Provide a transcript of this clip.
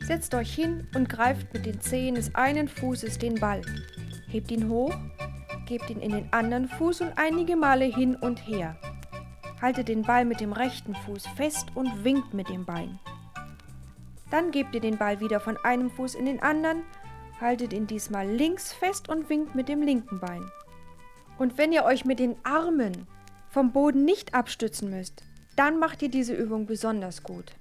Setzt euch hin und greift mit den Zehen des einen Fußes den Ball. Hebt ihn hoch, gebt ihn in den anderen Fuß und einige Male hin und her. Haltet den Ball mit dem rechten Fuß fest und winkt mit dem Bein. Dann gebt ihr den Ball wieder von einem Fuß in den anderen, haltet ihn diesmal links fest und winkt mit dem linken Bein. Und wenn ihr euch mit den Armen vom Boden nicht abstützen müsst, dann macht ihr diese Übung besonders gut.